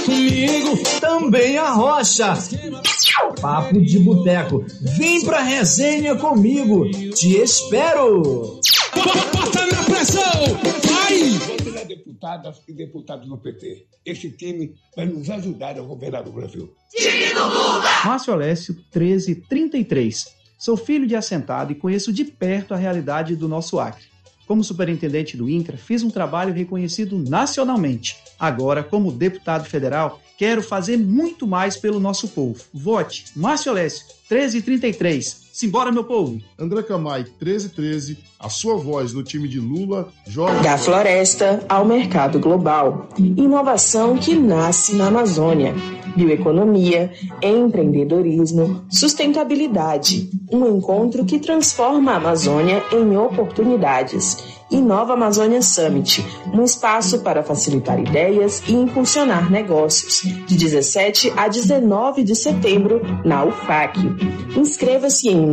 comigo também a Rocha. Papo de Boteco, vem pra resenha comigo, te espero. Bota na pressão, vai! Vamos lá, deputadas e deputados do PT. Esse time vai nos ajudar a governar o Brasil. Time do Lula! Márcio Alessio, 1333. Sou filho de assentado e conheço de perto a realidade do nosso Acre. Como superintendente do INCRA, fiz um trabalho reconhecido nacionalmente. Agora, como deputado federal, quero fazer muito mais pelo nosso povo. Vote Márcio Alessio, 1333. Simbora, meu povo! André Camay, 1313. A sua voz no time de Lula, Jorge... Da floresta ao mercado global. Inovação que nasce na Amazônia. Bioeconomia, empreendedorismo, sustentabilidade. Um encontro que transforma a Amazônia em oportunidades. Inova Amazônia Summit, um espaço para facilitar ideias e impulsionar negócios. De 17 a 19 de setembro, na UFAC. Inscreva-se em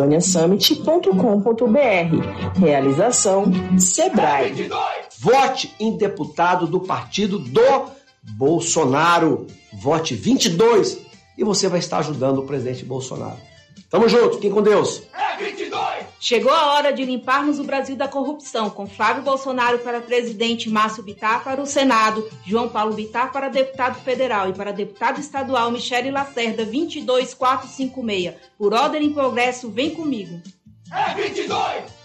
novaamazoniasummit.com.br. Realização Sebrae. Vote em deputado do partido do Bolsonaro. Vote 22 e você vai estar ajudando o presidente Bolsonaro. Tamo junto, fiquem com Deus. É 22! Chegou a hora de limparmos o Brasil da corrupção, com Flávio Bolsonaro para presidente, Márcio Bittar para o Senado, João Paulo Bittar para deputado federal e para deputado estadual, Michele Lacerda, 22456. Por ordem em progresso, vem comigo. É 22!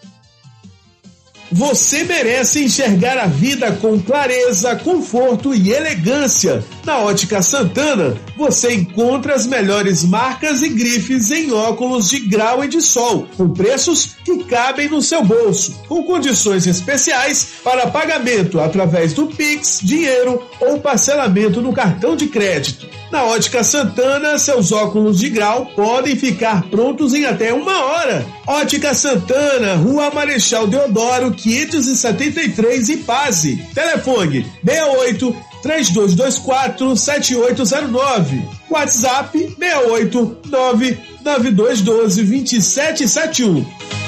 Você merece enxergar a vida com clareza, conforto e elegância. Na Ótica Santana, você encontra as melhores marcas e grifes em óculos de grau e de sol, com preços que cabem no seu bolso, com condições especiais para pagamento através do Pix, dinheiro ou parcelamento no cartão de crédito. Na Ótica Santana, seus óculos de grau podem ficar prontos em até 1 hora. Ótica Santana, Rua Marechal Deodoro, 573, Ipase. Telefone 68-3224-7809. WhatsApp 68-99212-2771.